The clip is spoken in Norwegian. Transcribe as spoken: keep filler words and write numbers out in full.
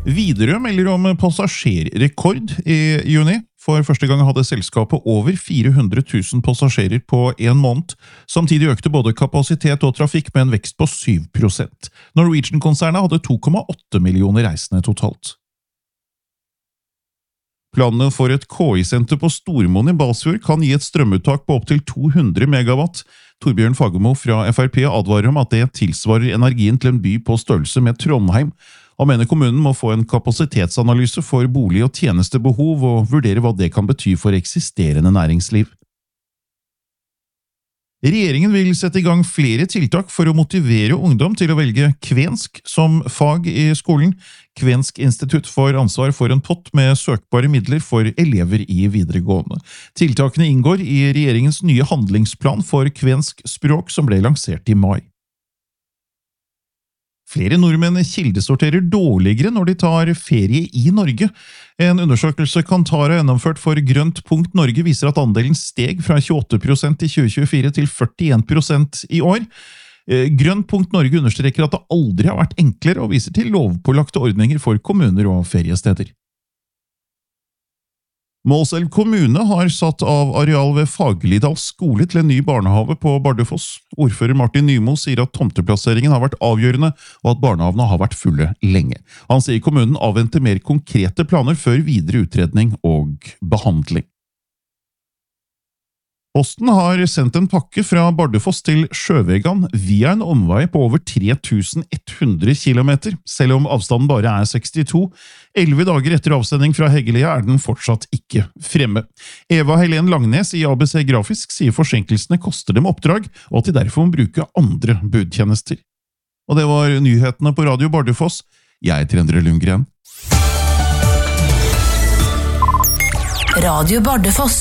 Widerøe melder om passasjerrekord i juni. For første gang hadde selskapet over fire hundre tusen passasjerer på en måned. Samtidig økte både kapasitet og trafikk med en vekst på syv prosent. Norwegian-konsernet hadde to komma åtte millioner reisende totalt. Planene for et K I-senter på Stormoen i Balsfjord kan gi et strømuttak på opptil to hundre megawatt. Torbjørn Fagermo fra F R P advarer om at det tilsvarer energien til en by på størrelse med Trondheim. Han mener kommunen må få en kapasitetsanalyse for bolig- og tjenestebehov og vurdere hva det kan bety for eksisterende næringsliv. Regjeringen vil sette i gang flere tiltak for å motivere ungdom til å velge kvensk som fag i skolen. Kvensk institutt får ansvar for en pott med søkbare midler for elever i videregående. Tiltakene inngår i regjeringens nye handlingsplan for kvensk språk som ble lansert i mai. Flere nordmenn kildesorterer dårligere når de tar ferie i Norge. En undersøkelse Kantar har gjennomført for Grønt punkt Norge viser at andelen steg fra tjueåtte prosent i tjue tjuefire til førtien prosent i år. Grønt punkt Norge understreker at det aldri har vært enklere og viser til lovpålagte ordninger for kommuner og feriesteder. Målselv kommune har satt av areal ved Fagerlidal skole til en ny barnehave på Bardufoss. Ordfører Martin Nymo sier at tomteplasseringen har vært avgjørende, og at barnehavene har vært fulle lenge. Han sier kommunen avventer mer konkrete planer før videre utredning og behandling. Posten har sendt en pakke fra Bardufoss til Sjøvegan via en omvei på over tre tusen ett hundre kilometer, selv om avstanden bare er sekstito. Elleve dager etter avsending fra Heggelia er den fortsatt ikke fremme. Eva Helen Langnes i A B C Grafisk sier forsinkelsene koster dem oppdrag, og at de derfor må bruke andre budtjenester. Og det var nyhetene på Radio Bardufoss. Jeg heter Endre Lundgren. Radio Bardufoss.